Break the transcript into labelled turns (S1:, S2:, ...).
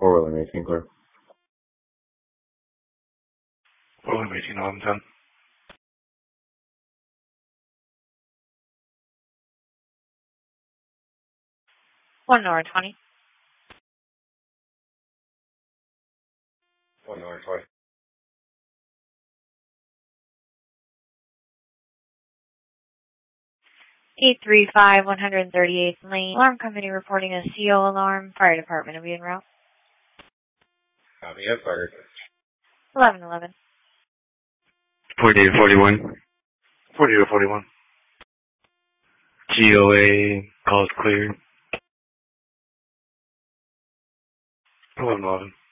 S1: 4-wheeler 18 clear.
S2: 4-wheeler 18, 1110.
S3: One North 20.
S1: 1 North 20.
S3: 835 138th Lane. Alarm company reporting a CO alarm. Fire department will be en route.
S1: Copy, yes, fire.
S3: 1111.
S2: 40 to 41. 40 to 41. GOA, calls clear. 1111.